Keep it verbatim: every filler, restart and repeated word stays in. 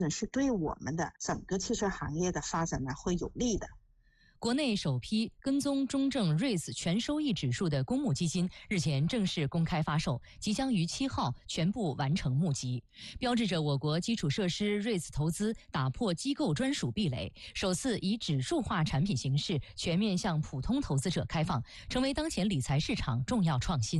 是对我们的整个汽车行业的发展呢会有利的。 国内首批跟踪中证 R E I T 全收益指数的公募基金日前正式公开发售，即将于七号全部完成募集，标志着我国基础设施 R E I T 投资打破机构专属壁垒，首次以指数化产品形式全面向普通投资者开放，成为当前理财市场重要创新。